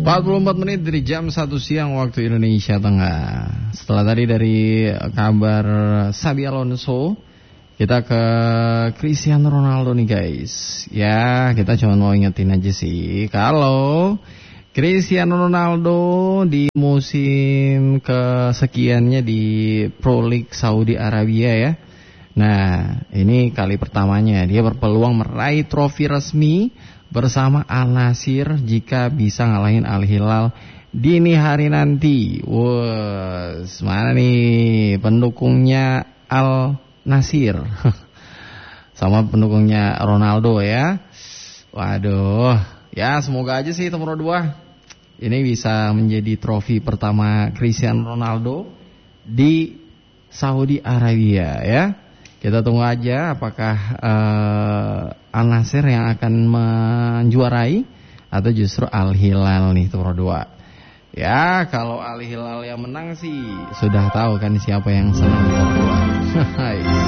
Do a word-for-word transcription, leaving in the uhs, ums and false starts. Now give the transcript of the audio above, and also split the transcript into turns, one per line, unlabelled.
empat puluh empat menit dari jam satu siang waktu Indonesia Tengah. Setelah tadi dari kabar Xabi Alonso, kita ke Cristiano Ronaldo nih guys. Ya, kita cuma mau ingetin aja sih, kalau Cristiano Ronaldo di musim kesekiannya di Pro League Saudi Arabia ya. Nah, ini kali pertamanya dia berpeluang meraih trofi resmi bersama Al Nassr jika bisa ngalahin Al Hilal dini hari nanti. Wah, mana nih pendukungnya Al Nassr sama pendukungnya Ronaldo ya. Waduh, ya semoga aja sih nomor dua ini bisa menjadi trofi pertama Cristiano Ronaldo di Saudi Arabia ya. Kita tunggu aja apakah uh, Al Nassr yang akan menjuarai atau justru Al Hilal nih nomor dua. Ya, kalau Al Hilal yang menang sih sudah tahu kan siapa yang senang nomor dua.